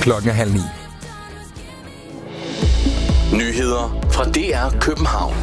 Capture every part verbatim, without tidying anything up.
Klokken er halv ni. Nyheder fra D R København.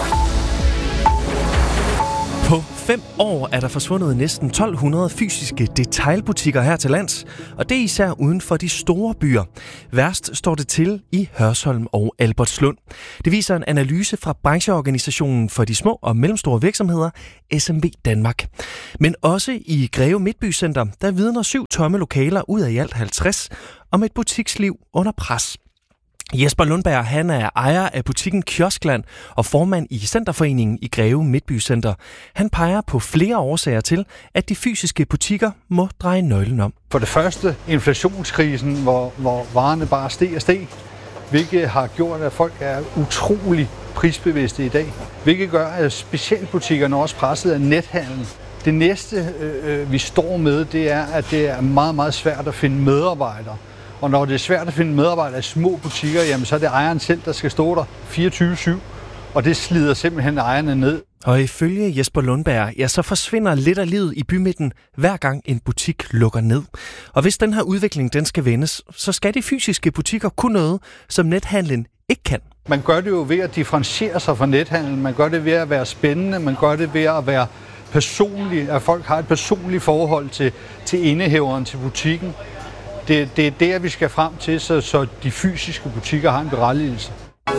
På fem år er der forsvundet næsten tolv hundrede fysiske detailbutikker her til lands, og det er især uden for de store byer. Værst står det til i Hørsholm og Albertslund. Det viser en analyse fra brancheorganisationen for de små og mellemstore virksomheder, S M V Danmark. Men også i Greve Midtbycenter, der vidner syv tomme lokaler ud af i alt halvtreds om et butiksliv under pres. Jesper Lundberg, han er ejer af butikken Kioskland og formand i Centerforeningen i Greve Midtbycenter. Han peger på flere årsager til, at de fysiske butikker må dreje nøglen om. For det første inflationskrisen, hvor, hvor varerne bare steg og steg, hvilket har gjort, at folk er utrolig prisbevidste i dag. Hvilket gør, at specialbutikkerne også presset af nethandel. Det næste, øh, vi står med, det er, at det er meget, meget svært at finde medarbejdere. Og når det er svært at finde medarbejdere i små butikker, jamen, så er det ejeren selv, der skal stå der fireogtyve syv, og det slider simpelthen ejerne ned. Og ifølge Jesper Lundberg, ja, så forsvinder lidt af livet i bymidten, hver gang en butik lukker ned. Og hvis den her udvikling den skal vendes, så skal de fysiske butikker kunne noget, som nethandlen ikke kan. Man gør det jo ved at differentiere sig fra nethandlen, man gør det ved at være spændende, man gør det ved at være personlig, at folk har et personligt forhold til, til indehaveren, til butikken. Det, det er der, vi skal frem til, så, så de fysiske butikker har en berettigelse.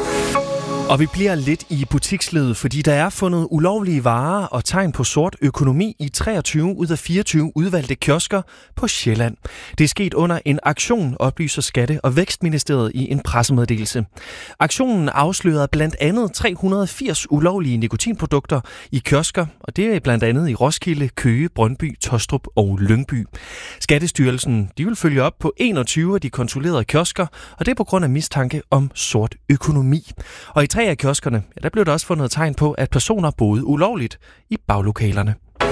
Og vi bliver lidt i butiksledet, fordi der er fundet ulovlige varer og tegn på sort økonomi i treogtyve ud af fireogtyve udvalgte kiosker på Sjælland. Det er sket under en aktion, oplyser Skatte- og Vækstministeriet i en pressemeddelelse. Aktionen afslørede blandt andet tre hundrede og firs ulovlige nikotinprodukter i kiosker, og det er blandt andet i Roskilde, Køge, Brøndby, Tostrup og Lyngby. Skattestyrelsen de vil følge op på enogtyve af de kontrollerede kiosker, og det er på grund af mistanke om sort økonomi. Og i tre af kioskerne, ja, der blev der også fundet tegn på, at personer boede ulovligt i baglokalerne.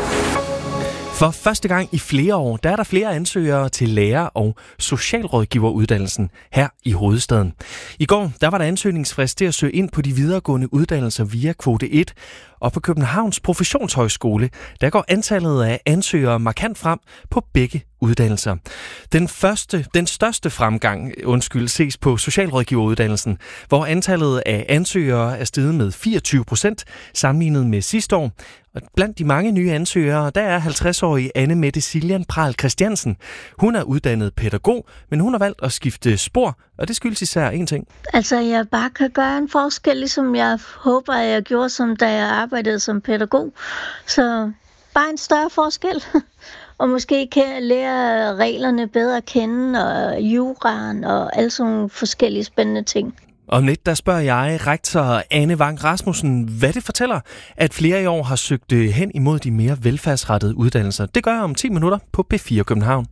For første gang i flere år, der er der flere ansøgere til lærer- og socialrådgiveruddannelsen her i hovedstaden. I går, der var der ansøgningsfrist til at søge ind på de videregående uddannelser via kvote et, og på Københavns Professionshøjskole, der går antallet af ansøgere markant frem på begge uddannelser. Den første, den største fremgang, undskyld, ses på socialrådgiveruddannelsen, hvor antallet af ansøgere er steget med fireogtyve procent sammenlignet med sidste år. Og blandt de mange nye ansøgere, der er halvtreds-årige Anne Mette Siljan Pral Christiansen. Hun er uddannet pædagog, men hun har valgt at skifte spor, og det skyldes især en ting. Altså, jeg bare kan gøre en forskel, ligesom jeg håber, at jeg gjorde, som da jeg arbejdede som pædagog. Så bare en større forskel. Og måske kan jeg lære reglerne bedre at kende, og juraen og alle sådan nogle forskellige spændende ting. Om lidt, der spørger jeg rektor Anne Vang Rasmussen, hvad det fortæller, at flere i år har søgt hen imod de mere velfærdsrettede uddannelser. Det gør jeg om ti minutter på P fire København.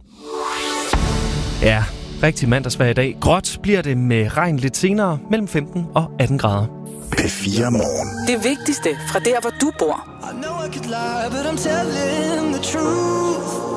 Ja, rigtig mandagsvejr i dag. Gråt bliver det med regn lidt senere, mellem femten og atten grader. P fire Morgen. Det vigtigste fra der, hvor du bor. I know I could lie, but I'm telling the truth.